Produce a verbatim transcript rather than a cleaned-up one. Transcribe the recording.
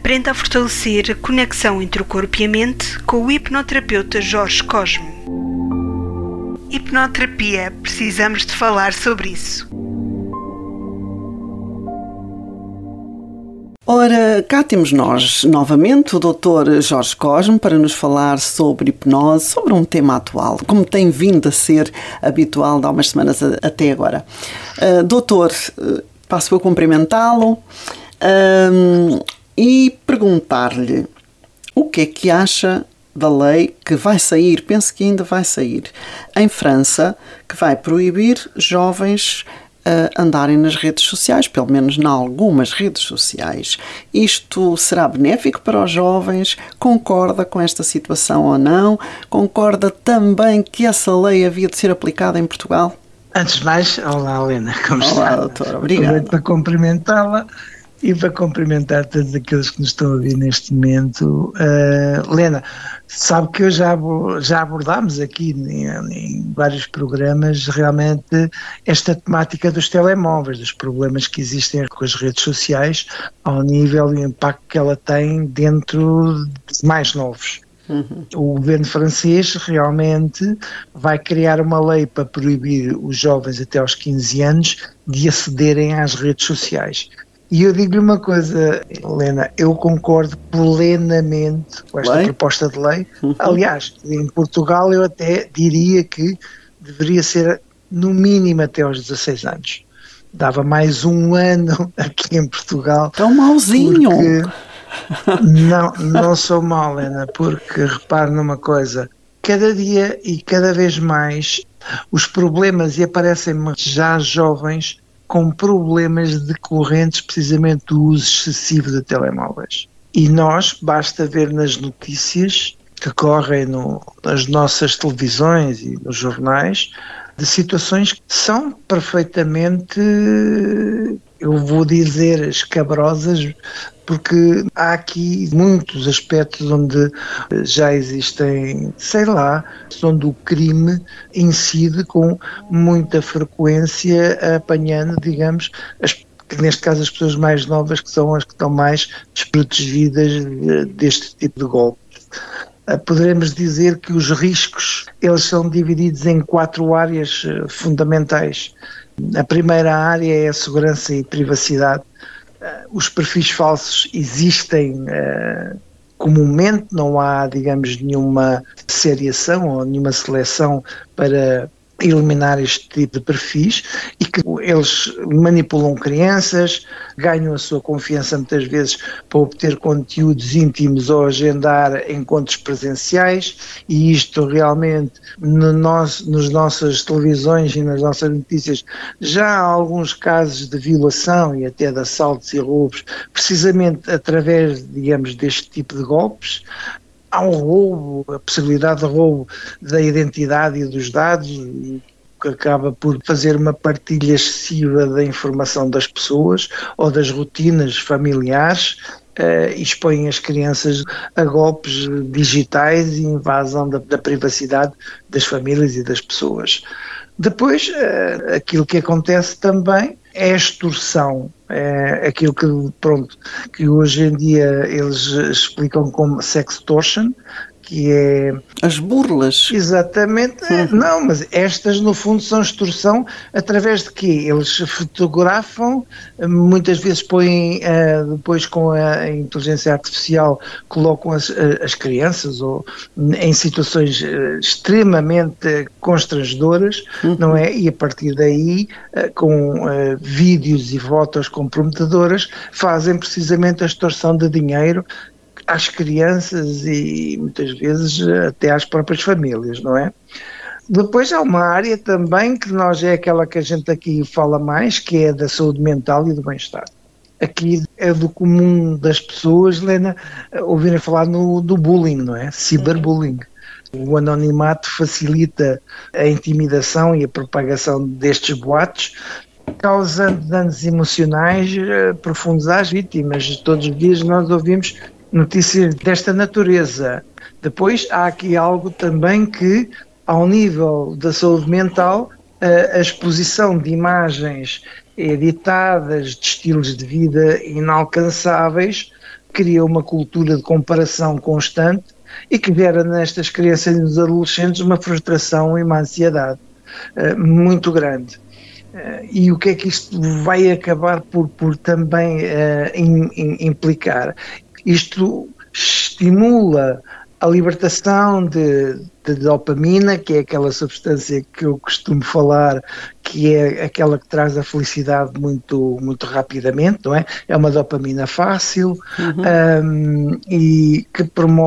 Aprenda a fortalecer a conexão entre o corpo e a mente com o hipnoterapeuta Jorge Cosme. Hipnoterapia, precisamos de falar sobre isso. Ora, cá temos nós novamente o doutor Jorge Cosme para nos falar sobre hipnose, sobre um tema atual, como tem vindo a ser habitual de há umas semanas até agora. Uh, doutor, uh, passo a cumprimentá-lo uh, e perguntar-lhe o que é que acha da lei que vai sair, penso que ainda vai sair, em França, que vai proibir jovens Uh, andarem nas redes sociais, pelo menos em algumas redes sociais. Isto será benéfico para os jovens? Concorda com esta situação ou não? Concorda também que essa lei havia de ser aplicada em Portugal? Antes de mais, olá Helena, como olá, está? Olá, doutora, obrigada. Para cumprimentá-la e para cumprimentar todos aqueles que nos estão a ouvir neste momento. Uh, Helena, sabe que eu já, já abordámos aqui em, em vários programas realmente esta temática dos telemóveis, dos problemas que existem com as redes sociais, ao nível e o impacto que ela tem dentro de mais novos. Uhum. O governo francês realmente vai criar uma lei para proibir os jovens até aos quinze anos de acederem às redes sociais. E eu digo-lhe uma coisa, Helena, eu concordo plenamente com esta lei? proposta de lei. Uhum. Aliás, em Portugal eu até diria que deveria ser no mínimo até aos dezasseis anos. Dava mais um ano aqui em Portugal. Tão mauzinho! Não, não sou mau, Helena, porque repare numa coisa, cada dia e cada vez mais os problemas, e aparecem já jovens com problemas decorrentes precisamente do uso excessivo de telemóveis. E nós, basta ver nas notícias que correm no, nas nossas televisões e nos jornais, de situações que são perfeitamente, eu vou dizer, escabrosas, porque há aqui muitos aspectos onde já existem, sei lá, onde o crime incide com muita frequência, apanhando, digamos, as, neste caso as pessoas mais novas, que são as que estão mais desprotegidas deste tipo de golpes. Poderemos dizer que os riscos, eles são divididos em quatro áreas fundamentais. A primeira área é a segurança e privacidade. Os perfis falsos existem uh, comumente, não há, digamos, nenhuma seriação ou nenhuma seleção para eliminar este tipo de perfis, e que eles manipulam crianças, ganham a sua confiança muitas vezes para obter conteúdos íntimos ou agendar encontros presenciais, e isto realmente no nosso, nas nossas televisões e nas nossas notícias já há alguns casos de violação e até de assaltos e roubos, precisamente através, digamos, deste tipo de golpes. Há um roubo, a possibilidade de roubo da identidade e dos dados, que acaba por fazer uma partilha excessiva da informação das pessoas ou das rotinas familiares, uh, e expõem as crianças a golpes digitais e invasão da, da privacidade das famílias e das pessoas. Depois, uh, aquilo que acontece também é a extorsão, é aquilo que, pronto, que hoje em dia eles explicam como sextortion, que é... As burlas. Exatamente. Uhum. Não, mas estas no fundo são extorsão através de quê? Eles fotografam, muitas vezes põem, uh, depois com a inteligência artificial, colocam as, as crianças ou, em situações uh, extremamente constrangedoras, uhum. não é? E a partir daí, uh, com uh, vídeos e fotos comprometedoras, fazem precisamente a extorsão de dinheiro às crianças e muitas vezes até às próprias famílias, não é? Depois há uma área também que nós é aquela que a gente aqui fala mais, que é da saúde mental e do bem-estar. Aqui é do comum das pessoas, Helena, ouvirem falar no, do bullying, não é? Ciberbullying. O anonimato facilita a intimidação e a propagação destes boatos, causando danos emocionais profundos às vítimas. Todos os dias nós ouvimos notícias desta natureza. Depois há aqui algo também que, ao nível da saúde mental, a exposição de imagens editadas, de estilos de vida inalcançáveis, cria uma cultura de comparação constante e que gera nestas crianças e nos adolescentes uma frustração e uma ansiedade uh, muito grande. Uh, e o que é que isto vai acabar por, por também uh, in, in, implicar? Isto estimula a libertação de, de dopamina, que é aquela substância que eu costumo falar, que é aquela que traz a felicidade muito, muito rapidamente, não é? É uma dopamina fácil, uhum. um, e que promove